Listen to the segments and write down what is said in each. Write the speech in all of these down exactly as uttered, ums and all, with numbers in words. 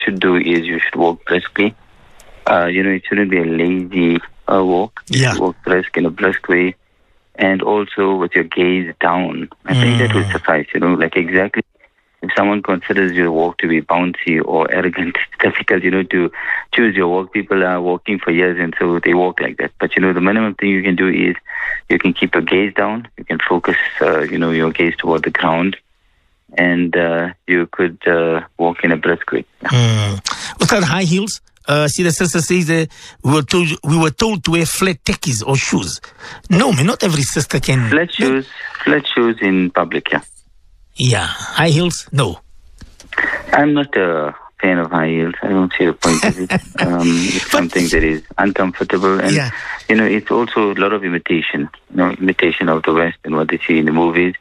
should do is you should walk briskly. Uh, you know, it shouldn't be a lazy uh, walk. You Yeah. should walk brisk in a brisk way. And also with your gaze down. I think that will suffice, you know, like exactly if someone considers your walk to be bouncy or arrogant, it's difficult, you know, to choose your walk. People are walking for years and so they walk like that. But, you know, the minimum thing you can do is you can keep your gaze down. You can focus, uh, you know, your gaze toward the ground. And uh, you could uh, walk in a brisk way. Mm. What's that, high heels? Uh, see, the sister says uh, we were told we were told to wear flat tekkies or shoes. No, man, not every sister can. Flat shoes, flat shoes in public, yeah. Yeah, high heels, no. I'm not a fan of high heels. I don't see the point of it. Um, it's something that is uncomfortable, and Yeah. you know, it's also a lot of imitation. You know, imitation of the West and what they see in the movies.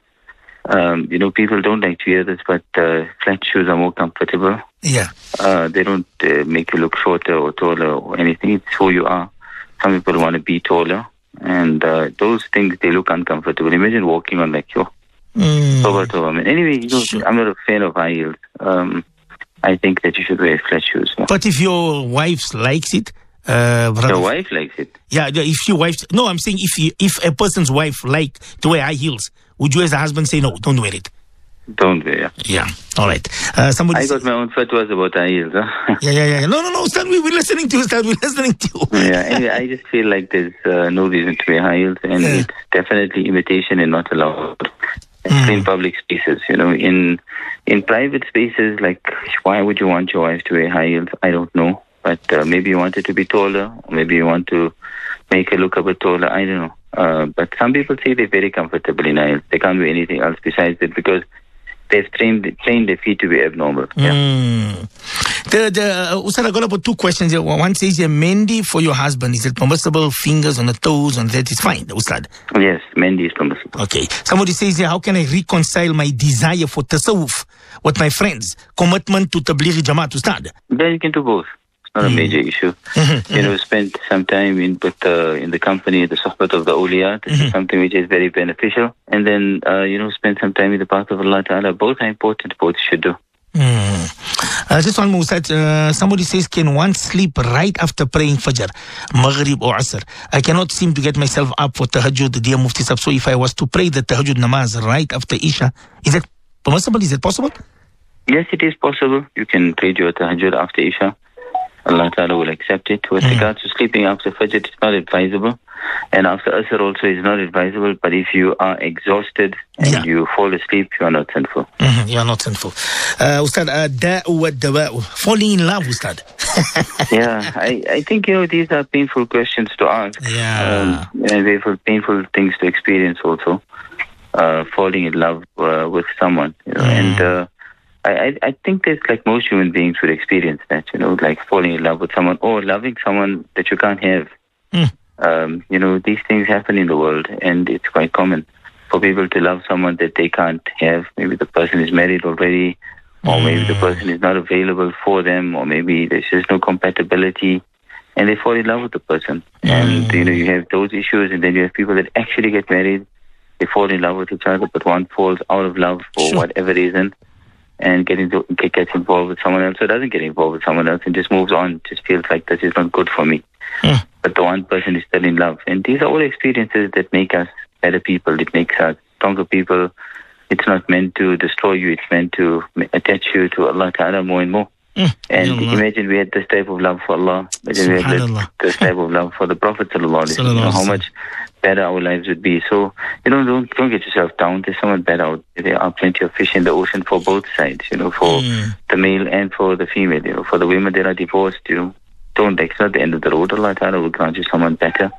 Um, you know, people don't like to hear this, but uh, flat shoes are more comfortable. Yeah. Uh, they don't uh, make you look shorter or taller or anything. It's who you are. Some people want to be taller, and uh, those things, they look uncomfortable. Imagine walking on like yo. Mm. Over to women. Anyway, you know, Sure. I'm not a fan of high heels. Um, I think that you should wear flat shoes. Yeah. But if your wife likes it, uh, brother, Your wife likes it. yeah, if your wife, no, I'm saying if you, if a person's wife like to wear high heels, would you as a husband say no, don't wear it? Don't wear. Yeah. Yeah, all right. Uh, somebody. I got my own fatwas about high heels. Huh? yeah, yeah, yeah. No, no, no. Ustad, we, we're listening to you. Ustad, we're listening to you. yeah. Anyway, I just feel like there's uh, no reason to wear high heels, and Yeah. it's definitely imitation and not allowed. Mm. In public spaces, you know, in in private spaces, like why would you want your wife to wear high heels? I don't know, but uh, maybe you want her to be taller, or maybe you want to make her look a bit taller. I don't know. Uh, but some people say they're very comfortable in high heels. They can't wear anything else besides it because they've trained trained their feet to be abnormal. Yeah. Mm. The, the, uh, Ustad, I got about two questions here. One says here, Mendy for your husband, is it permissible? Fingers on the toes, on that is fine, Ustad. Yes, Mendy is permissible. Okay. Somebody says here, how can I reconcile my desire for tasawwuf with my friends? Commitment to Tablighi Jamaat, Ustad. Then you can do both. It's not a major issue. Mhm, You know, spend some time in with uh, in the company, the suhbat of the awliya. This is something which is very beneficial. And then, uh, you know, spend some time in the path of Allah Ta'ala. Both are important. Both should do. Mm. Uh, just one more, Ustad. Uh, somebody says, can one sleep right after praying Fajr, Maghrib or Asr? I cannot seem to get myself up for Tahajjud, dear Mufti Sab. So if I was to pray the Tahajjud namaz right after Isha, is that permissible? Is it possible? Yes, it is possible. You can pray your tahajjud after Isha. Allah Ta'ala will accept it. With Mm. regards to sleeping after Fajr, it's not advisable. And after Asr also is not advisable. But if you are exhausted and Yeah. you fall asleep, you are not sinful. Mm-hmm. You are not sinful. Uh, Ustad, uh, da'u wa dawa'u. Falling in love, Ustad. yeah, I, I think, you know, these are painful questions to ask. Yeah. Um, and painful, painful things to experience also. Uh, falling in love uh, with someone. You know, Mm. And uh, I, I, I think there's like most human beings would experience that, you know, like falling in love with someone or loving someone that you can't have. Mm. Um, you know, these things happen in the world, and it's quite common for people to love someone that they can't have. Maybe the person is married already, or maybe the person is not available for them, or maybe there's just no compatibility, and they fall in love with the person. And, you know, you have those issues, and then you have people that actually get married, they fall in love with each other, but one falls out of love for Sure. whatever reason, and get into, gets involved with someone else, or doesn't get involved with someone else, and just moves on, just feels like this is not good for me. Mm. But the one person is still in love. And these are all experiences that make us better people. It makes us stronger people. It's not meant to destroy you. It's meant to attach you to Allah Ta'ala more and more. Mm. And Ya Allah. imagine we had this type of love for Allah. Imagine we had Subhanallah. this, this type of love for the Prophet Sallallahu Alaihi Wasallam. You know, how much better our lives would be. So, you know, don't don't get yourself down. There's someone better out there. There are plenty of fish in the ocean for both sides, you know, for Mm. the male and for the female. You know, for the women that are divorced, you know, don't, it's not the end of the road. Allah Ta'ala will grant you someone better.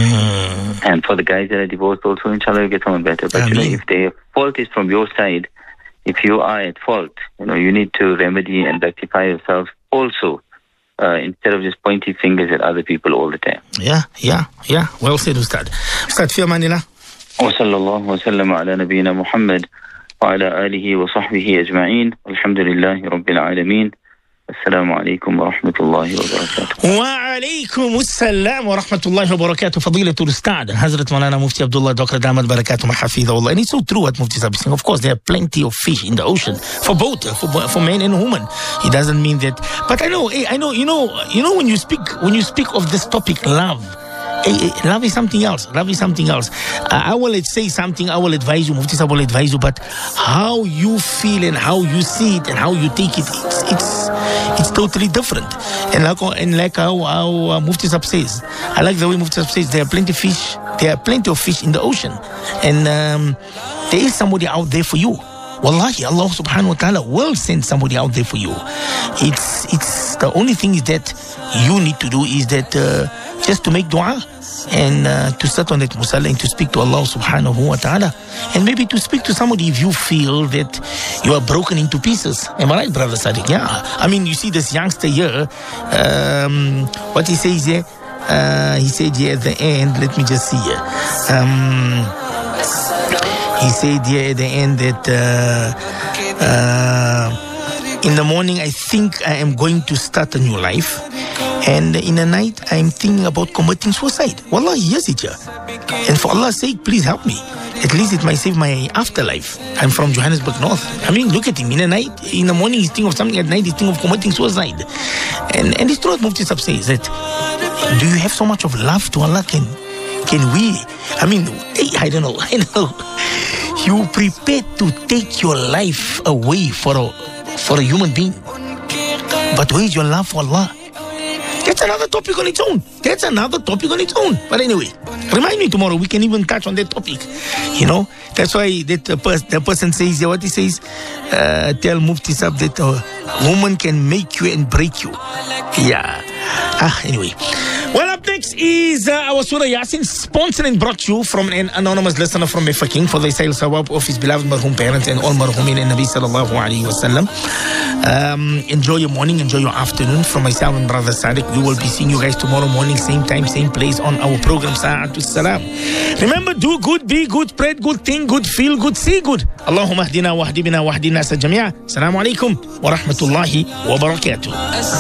Mm. And for the guys that are divorced also, inshallah, you'll get someone better. But, you know, Ameen. if the fault is from your side, if you are at fault, you know, you need to remedy and rectify yourself also, uh, instead of just pointing fingers at other people all the time. Yeah, yeah, yeah. Well said, Ustad. Ustad, fi amanillah. وصلى الله وسلم على نبينا محمد وعلى آله وصحبه أجمعين والحمد لله رب العالمين Assalamu alaikum wa rahmatullahi wa barakatuh. Wa alaikum assalam wa rahmatullahi wa barakatuh. Fadilatul Ustad Hazrat Maulana Mufti Abdullah Doctor Damat Barakatuh Mahafidhullah. And it's so true what Mufti Sahib is saying. Of course, there are plenty of fish in the ocean for both, for, for men and women. It doesn't mean that. But I know, I know, you know, you know when you speak, when you speak of this topic, love. Love is something else. Love is something else. Uh, I will say something. I will advise you. Mufti Sahib will advise you. But how you feel and how you see it and how you take it, it's it's, it's totally different. And like and like how, how uh, Mufti Sahib says, I like the way Mufti Sahib says there are plenty of fish. There are plenty of fish in the ocean, and um, there is somebody out there for you. Wallahi, Allah subhanahu wa ta'ala will send somebody out there for you. It's it's the only thing is that you need to do is that uh, just to make dua and uh, to sit on that musalla and to speak to Allah subhanahu wa ta'ala, and maybe to speak to somebody if you feel that you are broken into pieces. Am I right, brother Sadiq? Yeah. I mean, you see this youngster here, um, what he says here, uh, he said here at the end, let me just see here. Um, He said here at the end that uh, uh, in the morning I think I am going to start a new life, and in the night I am thinking about committing suicide. Wallahi, yes it here. And for Allah's sake, please help me. At least it might save my afterlife. I'm from Johannesburg North. I mean, look at him. In the night, in the morning he's thinking of something, at night he's thinking of committing suicide. And and it's true what Mufti Sahib says, that do you have so much of love to Allah? Can can we? I mean, I don't know. I know. You prepared to take your life away for a for a human being, but where is your love for Allah? That's another topic on its own. That's another topic on its own. But anyway, remind me tomorrow. We can even touch on that topic. You know, that's why that uh, pers- the person says, what he says, uh, tell Mufti Sahib that a woman can make you and break you. Yeah. Ah, anyway. Well, up next is uh, our Surah Yasin, sponsored and brought to you from an anonymous listener from Mefaking for the sale sawab of his beloved marhum parents and all marhumin and Nabi sallallahu alayhi wa sallam. Um, enjoy your morning, enjoy your afternoon. From myself and brother Sadiq, we will be seeing you guys tomorrow morning, same time, same place on our program Sa'atul Salam. Remember, do good, be good, spread good, think good, feel good, see good. Allahumma ahdina wa ahdi bina wa ahdi nasa jami'a. Assalamu alaikum wa rahmatullahi wa barakatuh.